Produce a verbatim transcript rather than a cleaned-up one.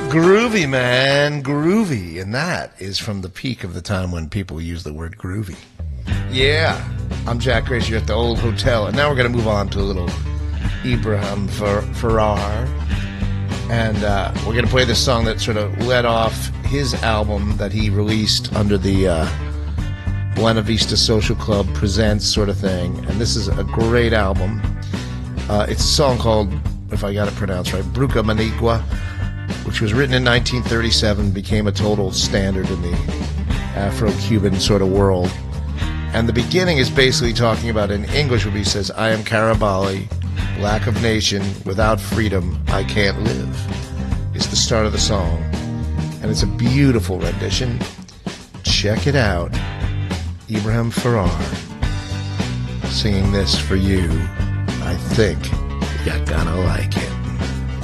Groovy, man. Groovy. And that is from the peak of the time when people use the word groovy. Yeah. I'm Jack Grace. You're at the Old Hotel. And now we're going to move on to a little Ibrahim Fer- Ferrar. And uh, we're going to play this song that sort of led off his album that he released under the uh, Buena Vista Social Club Presents sort of thing. And this is a great album. Uh, it's a song called, if I got it pronounced right, Bruca Manigua, which was written in nineteen thirty-seven, became a total standard in the Afro-Cuban sort of world. And the beginning is basically talking about, in English, where he says, I am Karabali, lack of nation, without freedom, I can't live. It's the start of the song. And it's a beautiful rendition. Check it out. Ibrahim Ferrar singing this for you. I think you're gonna like it.